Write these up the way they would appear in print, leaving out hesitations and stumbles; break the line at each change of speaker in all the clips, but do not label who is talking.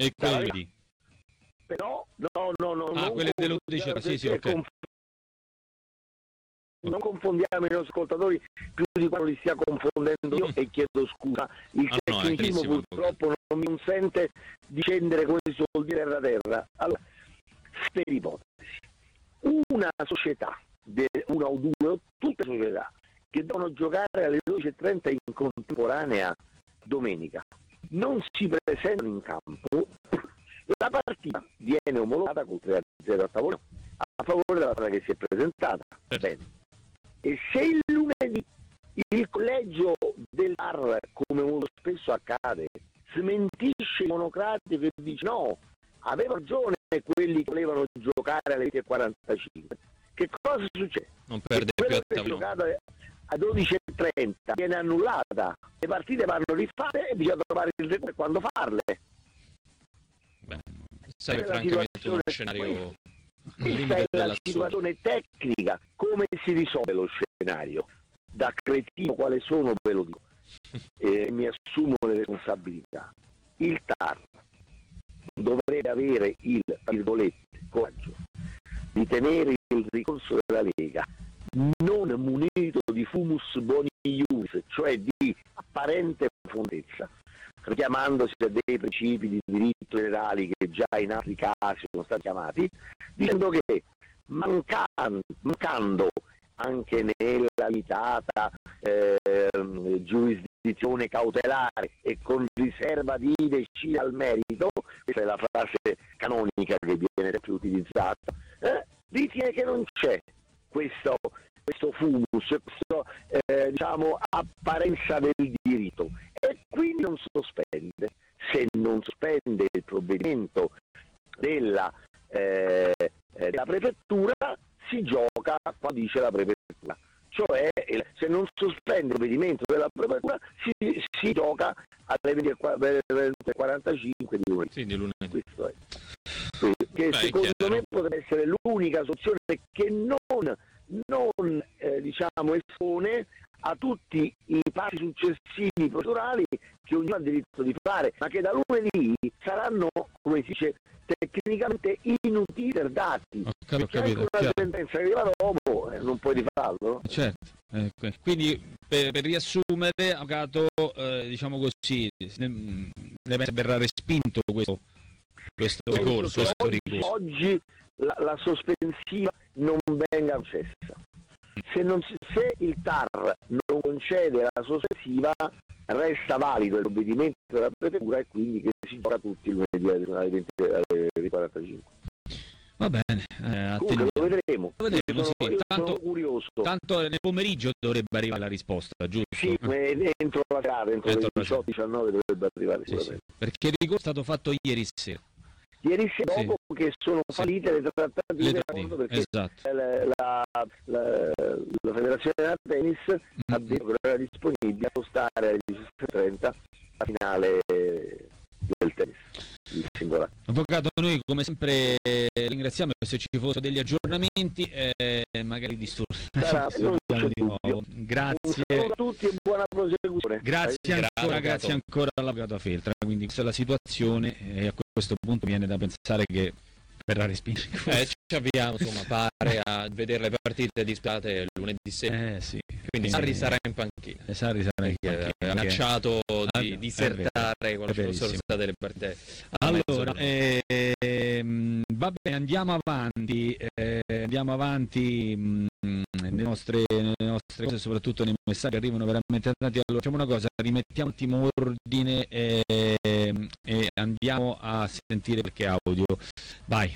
E quelli
però no,
quelle dell'11, sì, ok.
Non confondiamo i nostri ascoltatori più di quanto li stia confondendo io e chiedo scusa. Il tecnicismo purtroppo non mi consente di scendere, come si suol dire, terra. Allora, per ipotesi, una società, una o due o tutte società che devono giocare alle 12:30 in contemporanea domenica, non si presentano in campo, la partita viene omologata col 3-0 a tavolino a favore della squadra che si è presentata. Bene. E se il lunedì il collegio del VAR, come molto spesso accade, smentisce il monocratico e dice no, aveva ragione quelli che volevano giocare alle 20:45, che cosa succede?
Non perde più a tavolino.
Giocata a 12:30 viene annullata, le partite vanno rifatte e bisogna trovare il recupero quando farle.
Beh, sarebbe francamente uno scenario.
Questa è la situazione tecnica. Come si risolve lo scenario? Da cretino quale sono ve lo dico, mi assumo le responsabilità. Il TAR dovrebbe avere il, virgolette, coraggio di tenere il ricorso della Lega non munito di fumus boni ius, cioè di apparente fondezza, richiamandosi a dei principi di diritto generali che già in altri casi sono stati chiamati, dicendo che mancando anche nella limitata giurisdizione cautelare e con riserva di decidere al merito, questa è la frase canonica che viene più utilizzata, ritiene che non c'è questo fumus, questa diciamo apparenza del diritto, e quindi non sospende. Se non sospende il provvedimento della prefettura, si gioca quando dice la prefettura, cioè se non sospende il provvedimento della prefettura si gioca alle 20:45 di lunedì.
Sì, di lunedì.
Questo è. Che secondo me potrebbe essere l'unica soluzione che non diciamo espone a tutti i passi successivi procedurali che ognuno ha diritto di fare, ma che da lunedì saranno, come si dice tecnicamente, inutilizzati.
Ho capito,
una sentenza che arriva dopo, non puoi rifarlo.
Certo. Quindi per riassumere, avvocato, diciamo così, verrà respinto questo ricorso.
Oggi la sospensiva non venga concessa. Se il TAR non concede la sospensiva, resta valido il provvedimento della prefettura e quindi che si gioca tutti il lunedì alle 20:45.
Va bene,
comunque lo vedremo.
Sì.
Sono curioso.
Tanto nel pomeriggio dovrebbe arrivare la risposta, giusto?
Sì, entro la gara, entro le 18-19 dovrebbe arrivare sicuramente.
Sì. Perché il ricorso è stato fatto ieri sera.
Ieri sera dopo che sono fallite le trattative, perché
esatto.
la Federazione della Tennis ha detto che era disponibile a postare alle 17:30 la finale del tennis, il singolare.
Avvocato, noi come sempre ringraziamo, se ci fossero degli aggiornamenti magari disturbiamo di nuovo. Grazie.
Un saluto a tutti e buona prosecuzione.
Grazie ancora all'avvocato Feltra. Quindi questa è la situazione e a questo punto viene da pensare che verrà respinto.
Ci avviamo, insomma, pare a vedere le partite disputate lunedì sera.
Sì.
Quindi Sarri sarà in panchina.
Sarri sarà in panchina.
Ha minacciato di disertare quando fossero state le partite.
Allora, va bene, andiamo avanti nelle nostre cose, soprattutto nei messaggi arrivano veramente tanti. Allora facciamo una cosa, rimettiamo un attimo ordine e andiamo a sentire qualche audio. Vai.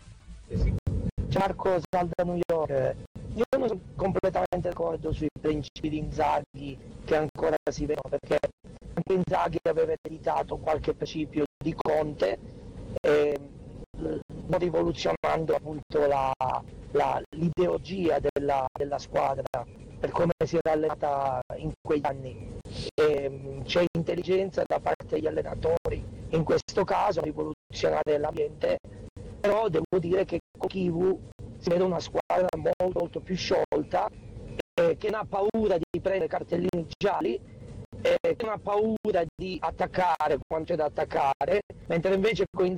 Marco Salda, New York. Io non sono completamente d'accordo sui principi di Inzaghi che ancora si vedono, perché anche Inzaghi aveva ereditato qualche principio di Conte, rivoluzionando appunto l'ideologia della squadra per come si era allenata in quegli anni. C'è intelligenza da parte degli allenatori in questo caso a rivoluzionare l'ambiente, però devo dire che con Kivu si vede una squadra molto più sciolta, che non ha paura di prendere cartellini gialli che non ha paura di attaccare quando c'è da attaccare, mentre invece con